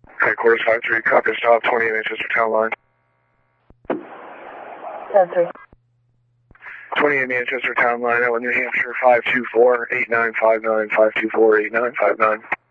Headquarters 5-3, copy stop, 28 Manchester Town Line. 10-3. 28 Manchester Town Line, New Hampshire, 524-8959, 524-8959.